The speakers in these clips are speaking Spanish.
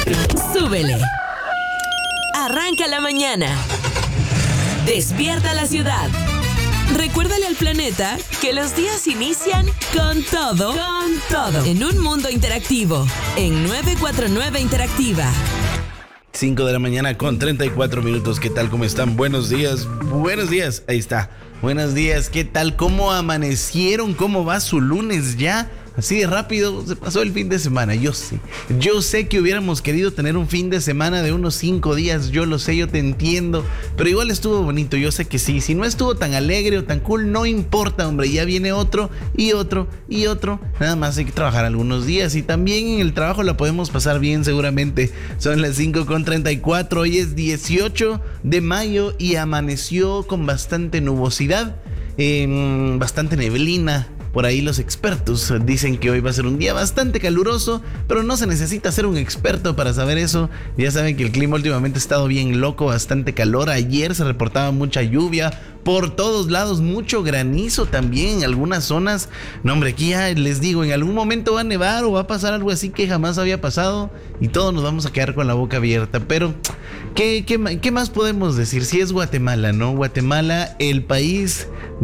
Súbele. Arranca la mañana. Despierta la ciudad. Recuérdale al planeta que los días inician con todo. En un mundo interactivo. En 949 Interactiva. 5 de la mañana con 34 minutos. ¿Qué tal? ¿Cómo están? Buenos días. Ahí está. Buenos días. ¿Qué tal? ¿Cómo amanecieron? ¿Cómo va su lunes ya? Así de rápido se pasó el fin de semana. Yo sé que hubiéramos querido tener un fin de semana de unos 5 días. Yo lo sé, yo te entiendo. Pero igual estuvo bonito, yo sé que sí. Si no estuvo tan alegre o tan cool, no importa, hombre. Ya viene otro y otro y otro. Nada más hay que trabajar algunos días. Y también en el trabajo la podemos pasar bien seguramente. Son las 5:34. Hoy es 18 de mayo y amaneció con bastante nubosidad. Bastante neblina. Por ahí los expertos dicen que hoy va a ser un día bastante caluroso, pero no se necesita ser un experto para saber eso. Ya saben que el clima últimamente ha estado bien loco, bastante calor. Ayer se reportaba mucha lluvia por todos lados, mucho granizo también en algunas zonas. No, hombre, aquí ya les digo, en algún momento va a nevar o va a pasar algo así que jamás había pasado y todos nos vamos a quedar con la boca abierta. Pero, ¿qué más podemos decir? Si es Guatemala, ¿no? Guatemala, el país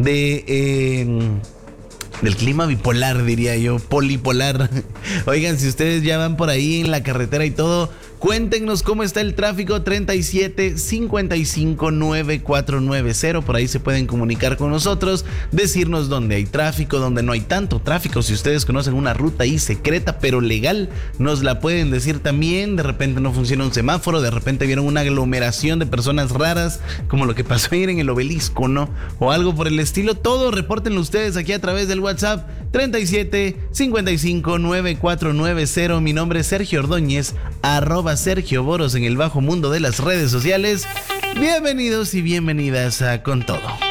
del clima bipolar, diría yo, polipolar. Oigan, si ustedes ya van por ahí en la carretera y todo, cuéntenos cómo está el tráfico. 37-55-9490. Por ahí se pueden comunicar con nosotros, decirnos dónde hay tráfico, dónde no hay tanto tráfico. Si ustedes conocen una ruta ahí secreta pero legal, nos la pueden decir también. De repente no funciona un semáforo, de repente vieron una aglomeración de personas raras, como lo que pasó ayer en el Obelisco, ¿no? O algo por el estilo. Todo repórtenlo ustedes aquí a través del WhatsApp 37-55-9490. Mi nombre es Sergio Ordóñez, @Sergio Boros en el bajo mundo de las redes sociales. Bienvenidos y bienvenidas a Con Todo.